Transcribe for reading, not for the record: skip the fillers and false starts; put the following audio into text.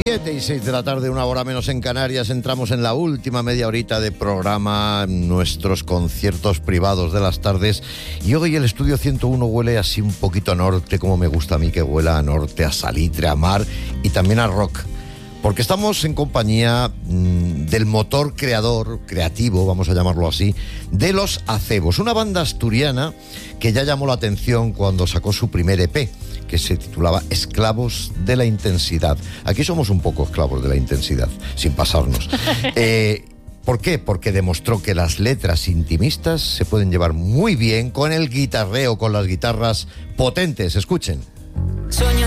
7:06 de la tarde, una hora menos en Canarias. Entramos en la última media horita de programa, nuestros conciertos privados de las tardes. Y hoy el estudio 101 huele así un poquito a norte, como me gusta a mí que huela a norte, a salitre, a mar y también a rock. Porque estamos en compañía del motor creativo, vamos a llamarlo así, de Los Acebos, una banda asturiana que ya llamó la atención cuando sacó su primer EP, que se titulaba Esclavos de la Intensidad. Aquí somos un poco esclavos de la intensidad, sin pasarnos. ¿Por qué? Porque demostró que las letras intimistas se pueden llevar muy bien con el guitarreo, con las guitarras potentes. Escuchen. Sueño